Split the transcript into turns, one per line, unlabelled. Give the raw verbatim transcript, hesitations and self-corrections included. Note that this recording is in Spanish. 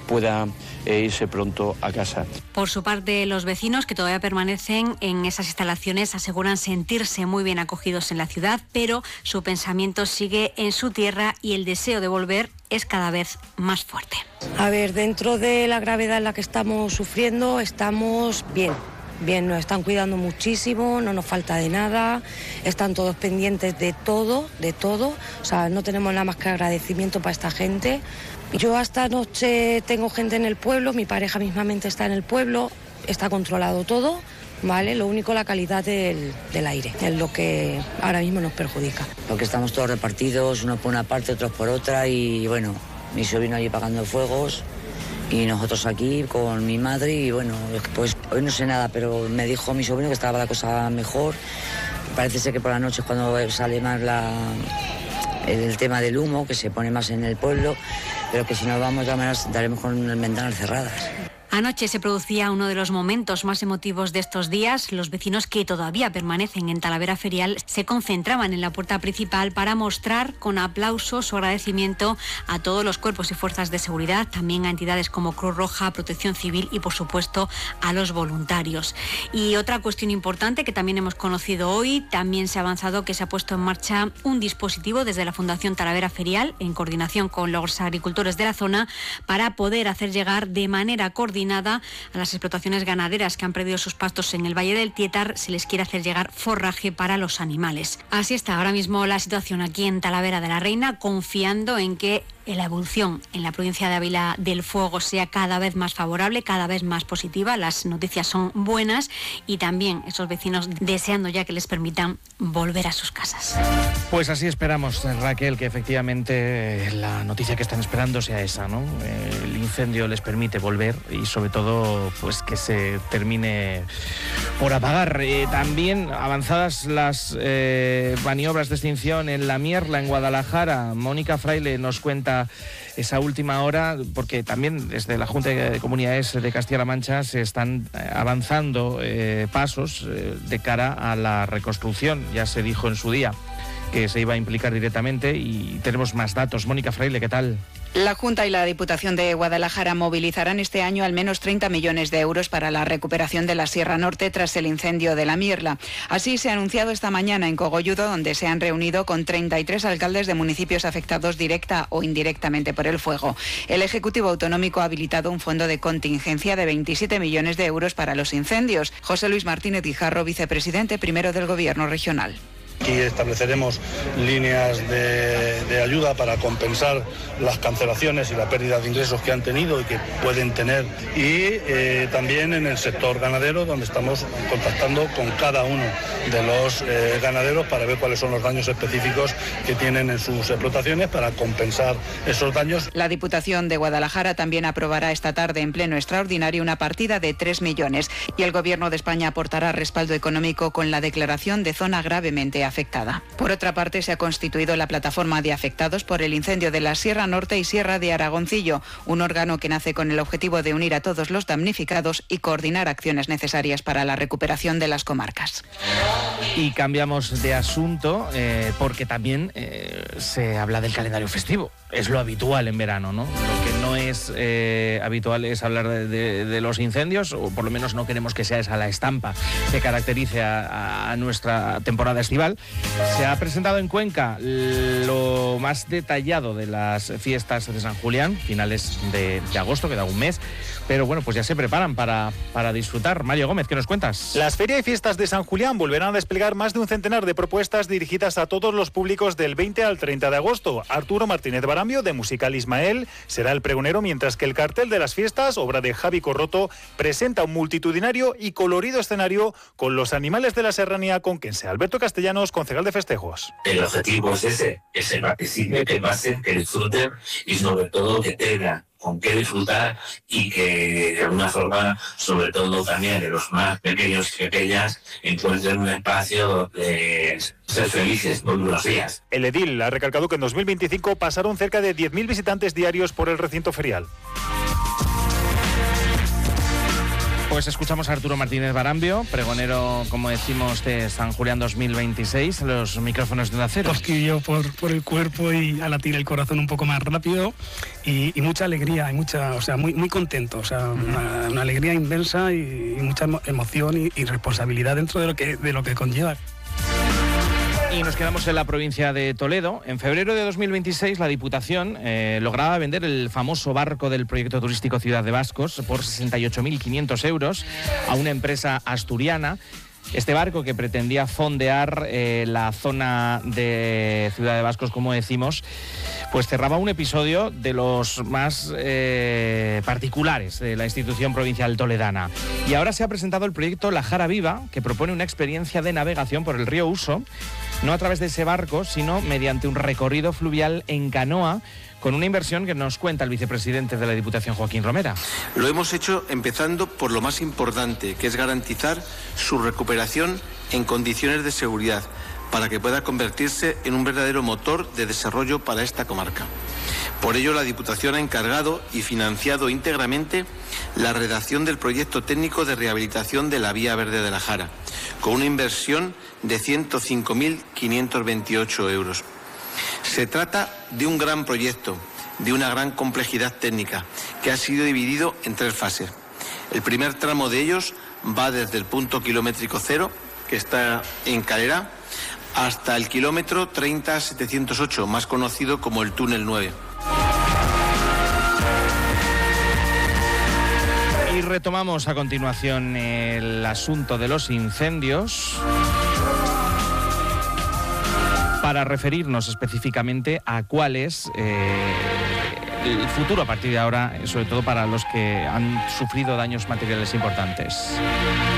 pueda eh, irse pronto a casa.
Por su parte, los vecinos que todavía permanecen en esas instalaciones aseguran sentirse muy bien acogidos en la ciudad, pero su pensamiento sigue en su tierra y el deseo de volver es cada vez más fuerte.
A ver, dentro de la gravedad en la que estamos sufriendo, estamos bien. Bien, nos están cuidando muchísimo, no nos falta de nada, están todos pendientes de todo, de todo, o sea, no tenemos nada más que agradecimiento para esta gente. Yo hasta anoche tengo gente en el pueblo, mi pareja mismamente está en el pueblo, está controlado todo, ¿vale? Lo único, la calidad del, del aire, es lo que ahora mismo nos perjudica.
Porque estamos todos repartidos, unos por una parte, otros por otra, y bueno, mi sobrino allí apagando fuegos, y nosotros aquí con mi madre, y bueno, pues hoy no sé nada, pero me dijo mi sobrino que estaba la cosa mejor. Parece ser que por la noche es cuando sale más la, el tema del humo, que se pone más en el pueblo, pero que si no vamos, de todas maneras estaremos con las ventanas cerradas.
Anoche se producía uno de los momentos más emotivos de estos días. Los vecinos que todavía permanecen en Talavera Ferial se concentraban en la puerta principal para mostrar con aplausos su agradecimiento a todos los cuerpos y fuerzas de seguridad, también a entidades como Cruz Roja, Protección Civil y, por supuesto, a los voluntarios. Y otra cuestión importante que también hemos conocido hoy, también se ha avanzado que se ha puesto en marcha un dispositivo desde la Fundación Talavera Ferial, en coordinación con los agricultores de la zona, para poder hacer llegar de manera coordinada a las explotaciones ganaderas que han perdido sus pastos en el Valle del Tietar, se les quiere hacer llegar forraje para los animales. Así está ahora mismo la situación aquí en Talavera de la Reina, confiando en que la evolución en la provincia de Ávila del fuego sea cada vez más favorable, cada vez más positiva. Las noticias son buenas y también esos vecinos deseando ya que les permitan volver a sus casas.
Pues así esperamos, Raquel, que efectivamente la noticia que están esperando sea esa, ¿no? El incendio les permite volver y sobre todo pues que se termine por apagar. Eh, también avanzadas las eh, maniobras de extinción en La Mierla, en Guadalajara. Mónica Fraile nos cuenta esa última hora, porque también desde la Junta de Comunidades de Castilla-La Mancha se están avanzando eh, pasos eh, de cara a la reconstrucción. Ya se dijo en su día que se iba a implicar directamente y tenemos más datos. Mónica Fraile, ¿qué tal?
La Junta y la Diputación de Guadalajara movilizarán este año al menos treinta millones de euros para la recuperación de la Sierra Norte tras el incendio de La Mierla. Así se ha anunciado esta mañana en Cogolludo, donde se han reunido con treinta y tres alcaldes de municipios afectados directa o indirectamente por el fuego. El Ejecutivo Autonómico ha habilitado un fondo de contingencia de veintisiete millones de euros para los incendios. José Luis Martínez Guijarro, vicepresidente primero del Gobierno regional.
Aquí estableceremos líneas de, de ayuda para compensar las cancelaciones y la pérdida de ingresos que han tenido y que pueden tener. Y eh, también en el sector ganadero, donde estamos contactando con cada uno de los eh, ganaderos para ver cuáles son los daños específicos que tienen en sus explotaciones para compensar esos daños.
La Diputación de Guadalajara también aprobará esta tarde en pleno extraordinario una partida de tres millones y el Gobierno de España aportará respaldo económico con la declaración de zona gravemente afectada. Por otra parte, se ha constituido la plataforma de afectados por el incendio de la Sierra Norte y Sierra de Aragoncillo, un órgano que nace con el objetivo de unir a todos los damnificados y coordinar acciones necesarias para la recuperación de las comarcas.
Y cambiamos de asunto eh, porque también eh, se habla del calendario festivo. Es lo habitual en verano, ¿no? Lo que no es eh, habitual es hablar de, de, de los incendios, o por lo menos no queremos que sea esa la estampa que caracterice a, a nuestra temporada estival. Se ha presentado en Cuenca lo más detallado de las fiestas de San Julián, finales de, de agosto, queda un mes. Pero bueno, pues ya se preparan para, para disfrutar. Mario Gómez, ¿qué nos cuentas?
Las ferias y fiestas de San Julián volverán a desplegar más de un centenar de propuestas dirigidas a todos los públicos del veinte al treinta de agosto. Arturo Martínez Barambio, de Musical Ismael, será el pregonero, mientras que el cartel de las fiestas, obra de Javi Corroto, presenta un multitudinario y colorido escenario con los animales de la serranía conquense. Alberto Castellanos, concejal de festejos.
El objetivo es ese, que se participe, que pasen, que disfruten y sobre todo que tengan con qué disfrutar y que de alguna forma, sobre todo también de los más pequeños y pequeñas, encuentren un espacio donde ser felices todos los días.
El edil ha recalcado que en dos mil veinticinco pasaron cerca de diez mil visitantes diarios por el recinto ferial.
Pues escuchamos a Arturo Martínez Barambio, pregonero, como decimos, de San Julián dos mil veintiséis, los micrófonos de Onda Cero.
Cosquillo por, por el cuerpo y a latir el corazón un poco más rápido y, y mucha alegría, y mucha, o sea, muy, muy contento, o sea, una, una alegría inmensa y, y mucha emoción y, y responsabilidad dentro de lo que, de lo que conlleva.
Y nos quedamos en la provincia de Toledo. En febrero de dos mil veintiséis, la Diputación eh, lograba vender el famoso barco del proyecto turístico Ciudad de Vascos por sesenta y ocho mil quinientos euros a una empresa asturiana. Este barco, que pretendía fondear eh, la zona de Ciudad de Vascos, como decimos, pues cerraba un episodio de los más eh, particulares de la institución provincial toledana. Y ahora se ha presentado el proyecto La Jara Viva, que propone una experiencia de navegación por el río Uso, no a través de ese barco, sino mediante un recorrido fluvial en canoa, con una inversión que nos cuenta el vicepresidente de la Diputación, Joaquín Romera.
Lo hemos hecho empezando por lo más importante, que es garantizar su recuperación en condiciones de seguridad, para que pueda convertirse en un verdadero motor de desarrollo para esta comarca. Por ello, la Diputación ha encargado y financiado íntegramente la redacción del proyecto técnico de rehabilitación de la Vía Verde de la Jara, con una inversión de ciento cinco mil quinientos veintiocho euros. Se trata de un gran proyecto, de una gran complejidad técnica, que ha sido dividido en tres fases. El primer tramo de ellos va desde el punto kilométrico cero, que está en Calera, hasta el kilómetro treinta setecientos ocho, más conocido como el túnel nueve.
Y retomamos a continuación el asunto de los incendios, para referirnos específicamente a cuál es eh, el futuro a partir de ahora, sobre todo para los que han sufrido daños materiales importantes.